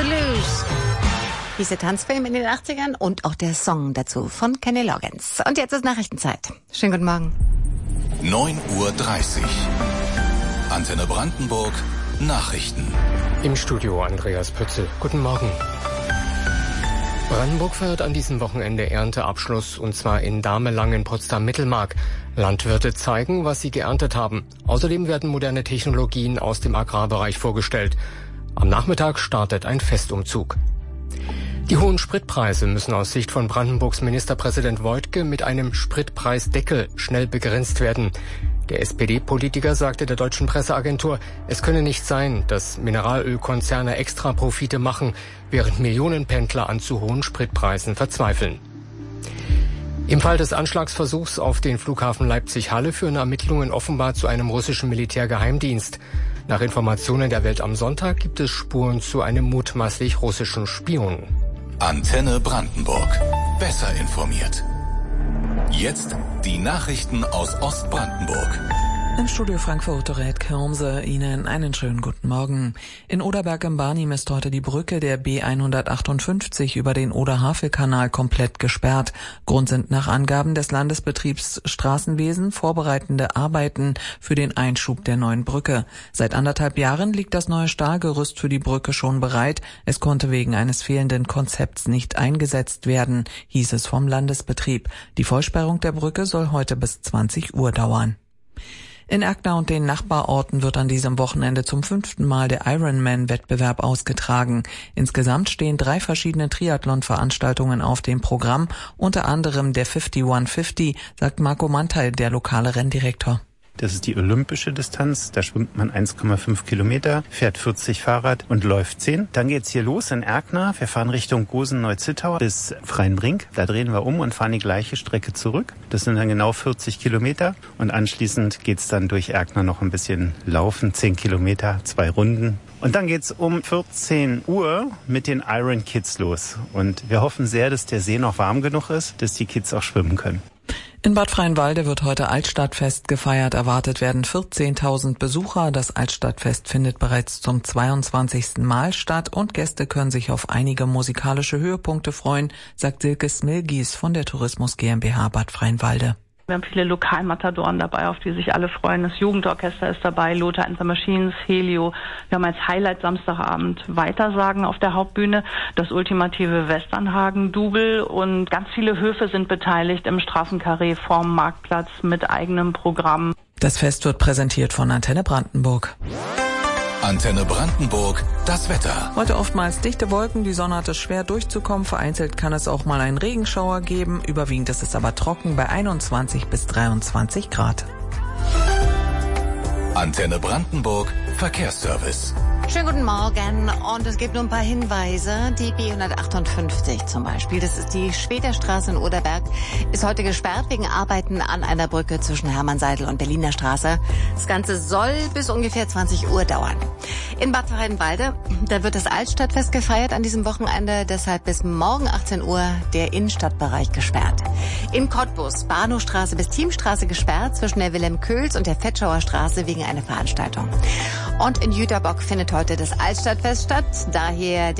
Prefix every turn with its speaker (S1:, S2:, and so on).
S1: to Lose. Hieß der Tanzfilm in den 80ern und auch der Song dazu von Kenny Loggins. Und jetzt ist Nachrichtenzeit. Schönen guten Morgen.
S2: 9:30 Uhr. Antenne Brandenburg. Nachrichten.
S3: Im Studio Andreas Pützel. Guten Morgen. Brandenburg feiert an diesem Wochenende Ernteabschluss, und zwar in Damelang, Potsdam-Mittelmark. Landwirte zeigen, was sie geerntet haben. Außerdem werden moderne Technologien aus dem Agrarbereich vorgestellt. Am Nachmittag startet ein Festumzug. Die hohen Spritpreise müssen aus Sicht von Brandenburgs Ministerpräsident Woidke mit einem Spritpreisdeckel schnell begrenzt werden. Der SPD-Politiker sagte der deutschen Presseagentur, es könne nicht sein, dass Mineralölkonzerne Extraprofite machen, während Millionen Pendler an zu hohen Spritpreisen verzweifeln. Im Fall des Anschlagsversuchs auf den Flughafen Leipzig-Halle führen Ermittlungen offenbar zu einem russischen Militärgeheimdienst. Nach Informationen der Welt am Sonntag gibt es Spuren zu einem mutmaßlich russischen Spion.
S2: Antenne Brandenburg. Besser informiert. Jetzt die Nachrichten aus Ostbrandenburg.
S4: Im Studio Frankfurt Dorette Kirmse, Ihnen einen schönen guten Morgen. In Oderberg im Barnim ist heute die Brücke der B158 über den Oder-Havel-Kanal komplett gesperrt. Grund sind nach Angaben des Landesbetriebs Straßenwesen vorbereitende Arbeiten für den Einschub der neuen Brücke. Seit 1,5 Jahren liegt das neue Stahlgerüst für die Brücke schon bereit. Es konnte wegen eines fehlenden Konzepts nicht eingesetzt werden, hieß es vom Landesbetrieb. Die Vollsperrung der Brücke soll heute bis 20 Uhr dauern. In Erkner und den Nachbarorten wird an diesem Wochenende zum 5. Mal der Ironman-Wettbewerb ausgetragen. Insgesamt stehen 3 verschiedene Triathlon-Veranstaltungen auf dem Programm, unter anderem der 5150, sagt Marco Mantel, der lokale Renndirektor.
S5: Das ist die olympische Distanz, da schwimmt man 1,5 Kilometer, fährt 40 Fahrrad und läuft 10. Dann geht's hier los in Erkner. Wir fahren Richtung Gosen-Neuzittau bis Freienbrink. Da drehen wir um und fahren die gleiche Strecke zurück. Das sind dann genau 40 Kilometer. Und anschließend geht's dann durch Erkner noch ein bisschen laufen, 10 Kilometer, 2 Runden. Und dann geht's um 14 Uhr mit den Iron Kids los. Und wir hoffen sehr, dass der See noch warm genug ist, dass die Kids auch schwimmen können.
S4: In Bad Freienwalde wird heute Altstadtfest gefeiert. Erwartet werden 14.000 Besucher. Das Altstadtfest findet bereits zum 22. Mal statt und Gäste können sich auf einige musikalische Höhepunkte freuen, sagt Silke Smilgies von der Tourismus GmbH Bad Freienwalde.
S6: Wir haben viele Lokalmatadoren dabei, auf die sich alle freuen. Das Jugendorchester ist dabei, Lothar and the Machines, Helio. Wir haben als Highlight Samstagabend Weitersagen auf der Hauptbühne, das ultimative Westernhagen-Double und ganz viele Höfe sind beteiligt im Straßenkarree vorm Marktplatz mit eigenem Programm.
S4: Das Fest wird präsentiert von Antenne Brandenburg.
S2: Antenne Brandenburg, das Wetter.
S4: Heute oftmals dichte Wolken, die Sonne hat es schwer durchzukommen. Vereinzelt kann es auch mal einen Regenschauer geben. Überwiegend ist es aber trocken bei 21 bis 23 Grad.
S2: Antenne Brandenburg, Verkehrsservice.
S1: Schönen guten Morgen und es gibt nur ein paar Hinweise. Die B158 zum Beispiel, das ist die Schwederstraße in Oderberg, ist heute gesperrt wegen Arbeiten an einer Brücke zwischen Hermannseidel und Berliner Straße. Das Ganze soll bis ungefähr 20 Uhr dauern. In Bad Freienwalde, da wird das Altstadtfest gefeiert an diesem Wochenende, deshalb bis morgen 18 Uhr der Innenstadtbereich gesperrt. In Cottbus, Bahnhofstraße bis Thiemstraße gesperrt, zwischen der Wilhelm-Köhls und der Fetschauer Straße wegen einer Veranstaltung. Und in Jüterbock findet heute das Altstadtfest statt, daher